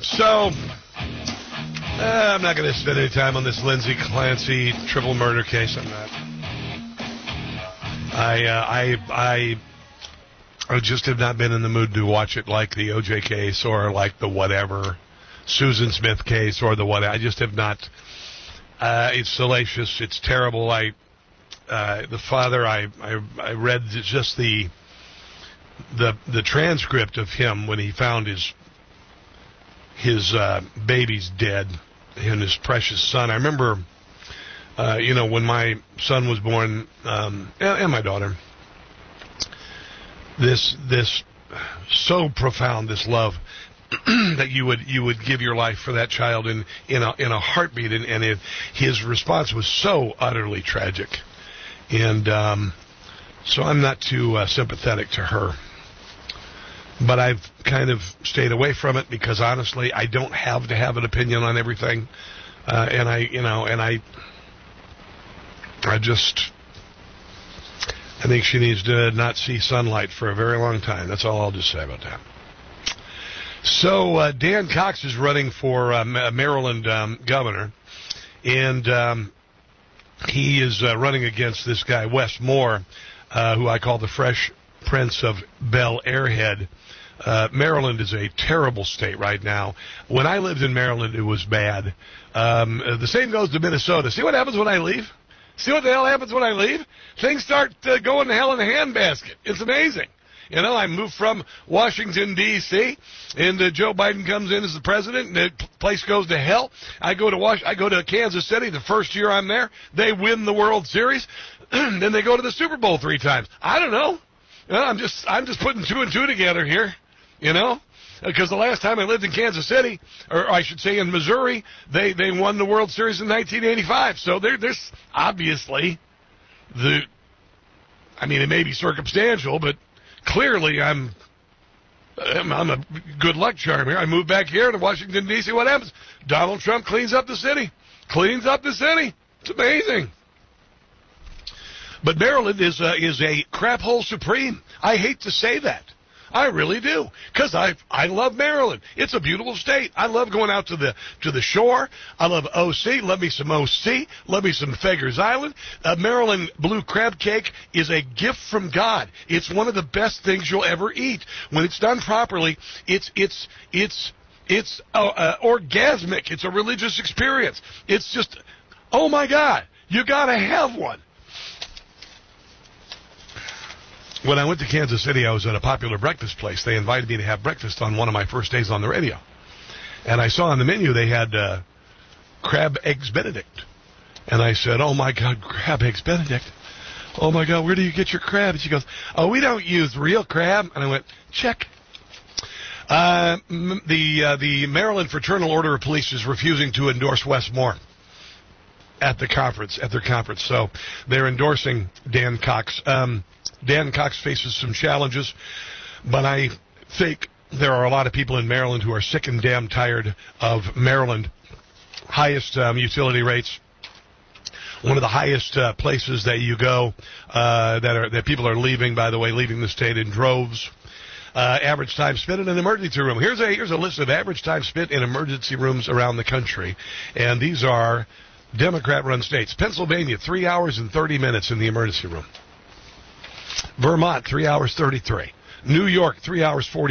So, I'm not going to spend any time on this Lindsay Clancy triple murder case. I'm not. I just have not been in the mood to watch it like the O.J. case or like the whatever Susan Smith case or the whatever. I just have not. It's salacious. It's terrible. The father, I read just the transcript of him when he found his baby's dead and his precious son. I remember, when my son was born, and my daughter, this so profound, this love that you would give your life for that child in a heartbeat, and his response was so utterly tragic, and so I'm not too sympathetic to her. But I've kind of stayed away from it because honestly, I don't have to have an opinion on everything, and I think she needs to not see sunlight for a very long time. That's all I'll just say about that. So Dan Cox is running for Maryland governor, and he is running against this guy Wes Moore, who I call the Fresh Prince of Bel Airhead. Maryland is a terrible state right now. When I lived in Maryland, it was bad. The same goes to Minnesota. See what happens when I leave? See what the hell happens when I leave? Things start going to hell in a handbasket. It's amazing. I moved from Washington, D.C., and Joe Biden comes in as the president, and the place goes to hell. I go to Kansas City the first year I'm there. They win the World Series. Then they go to the Super Bowl 3 times. I don't know. I'm just putting 2 and 2 together here, because the last time I lived in Kansas City, or I should say in Missouri, they won the World Series in 1985. So there's obviously it may be circumstantial, but clearly I'm a good luck charm here. I moved back here to Washington, D.C. What happens? Donald Trump cleans up the city. It's amazing. But Maryland is a crap hole supreme. I hate to say that. I really do, because I love Maryland. It's a beautiful state. I love going out to the shore. I love OC. Love me some OC. Love me some Fagers Island. Maryland blue crab cake is a gift from God. It's one of the best things you'll ever eat. When it's done properly, it's orgasmic. It's a religious experience. It's just, oh my God, you gotta have one. When I went to Kansas City, I was at a popular breakfast place. They invited me to have breakfast on one of my first days on the radio. And I saw on the menu they had crab eggs Benedict. And I said, oh, my God, crab eggs Benedict. Oh, my God, where do you get your crab? And she goes, oh, we don't use real crab. And I went, check. The Maryland Fraternal Order of Police is refusing to endorse Wes Moore at their conference. So they're endorsing Dan Cox. Dan Cox faces some challenges, but I think there are a lot of people in Maryland who are sick and damn tired of Maryland. Highest utility rates, one of the highest places that you go that people are leaving, by the way, leaving the state in droves. Average time spent in an emergency room. Here's a list of average time spent in emergency rooms around the country, and these are Democrat-run states. Pennsylvania, 3 hours and 30 minutes in the emergency room. Vermont, 3 hours 33. New York, 3 hours 40.